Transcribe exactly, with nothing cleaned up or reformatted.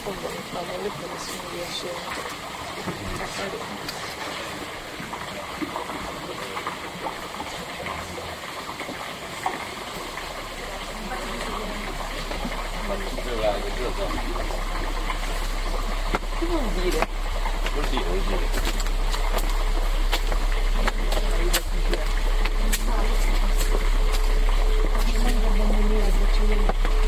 今度あのレッドのシミュレーションがある。这种低的， 不是低，不是低的。